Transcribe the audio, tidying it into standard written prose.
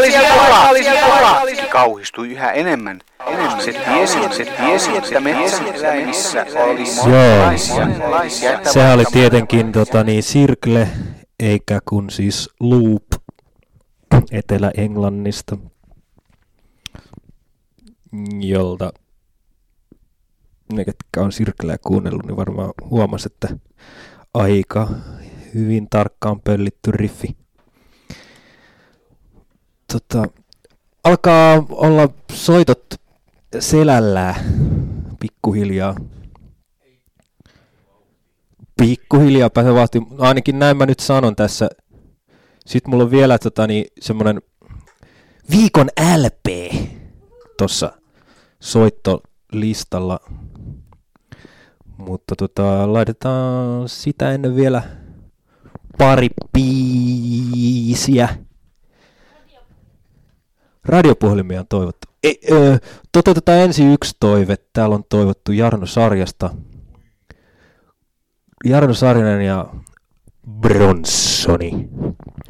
Kauhistui yhä enemmän. Se tiesi, että metsäeläimissä oli monenlaisia. Sehän oli tietenkin Circle, eikä kun siis Loop Etelä-Englannista, jolta ne, ketkä on Circleä kuunnellut, niin varmaan huomasi, että aika hyvin tarkkaan pöllitty riffi. Alkaa olla soitot selällään pikkuhiljaa. Pikkuhiljaa pääsee vahti. Ainakin näin mä nyt sanon tässä. Sitten mulla on vielä semmonen viikon LP tossa soittolistalla. Mutta laitetaan sitä ennen vielä pari biisiä. Radiopuhelimia on toivottu. Toteutetaan ensin yksi toive. Täällä on toivottu Jarno Sarjasta. Jarno Sarjanen ja Bronsoni.